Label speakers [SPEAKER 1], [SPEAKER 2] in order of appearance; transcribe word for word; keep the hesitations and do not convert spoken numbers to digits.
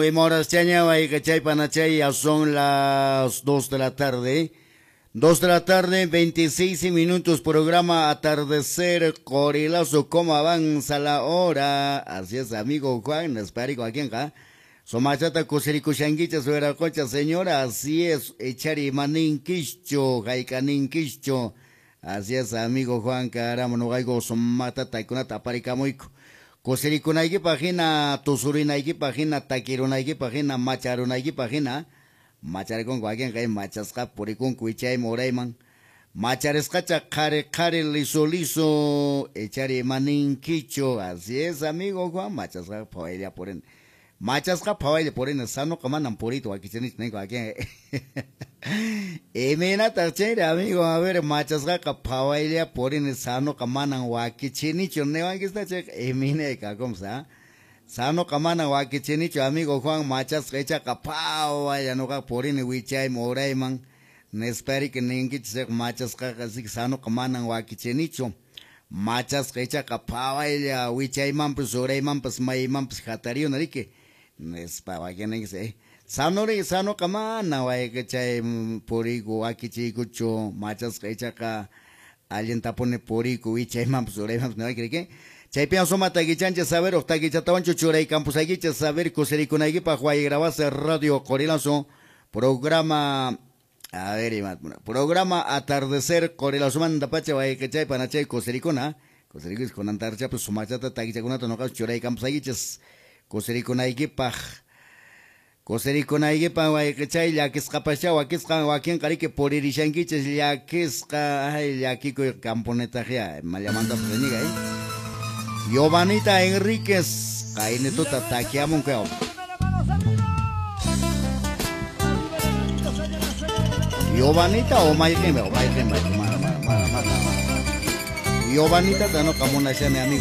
[SPEAKER 1] Moras Chañaba y Cachay Panachay, ya son las dos de la tarde. Dos de la tarde, veintiséis minutos, programa Atardecer Corilazo, cómo avanza la hora. Así es, amigo Juan, espero aquí acá. Somachata Cusericuchanguicha, suera concha, señora, así es, Echari Manin Quicho, Jaicanin Quicho. Así es, amigo Juan, caramba, no gaigo, somata, taikuna, taparicamoico. Cusericunaiki página, Tusurinaiki página, Taquirunaiki página, Macharunaiki página. Machar con guaguen kay machasca purikun kuichay morayman macharesca chakare kare liso liso echari maninquicho. Así es, amigo Juan, machasca paella por en machasca paella por en sano kamanan purito aquí tienes nego aquí. Y mira tachere, amigo, a ver, machasca paella por en sano kamanan waki chinicho neo aquí está check y mine ka como sa Sano kamana wakichinicho, amigo Juan, machas kecha kapao, ya no ka porin wichay moray man. Nesperi que ningit se machas ka kasi sano kamana wakichinicho. Machas kecha kapao, ya wichay man pues oray man pues may man pues hatario narike. Nespa wakining se. Sano re sano kamana wakichay porigo wakichikucho, machas kecha ka alien tapone porigo wichay man pues oray man pues narike. Chaypian soma taguichancha saber o taguichatawan chuchuray campus aguicha saber cosericunaigi pa juay grabase radio Corilazo programa a ver programa Atardecer Corilazo manda pacha guay que chay panachay cosericuna cosericus con antarcha pues sumachata taguichacuna tonoca churay campus aguichas cosericunaigi pa cosericunaigi pa guay que chay ya que escapacha o aquí esca o aquí en carique por irishanguiches ya que esca ay ya aquí camponeta ya malamanda freniga eh Giovanita Enríquez, kain itu tatakiamon kau. Giovanita o Maiken, o Maiken, mana mana mana mana. Giovanita tano kamu nasihat mi amigo.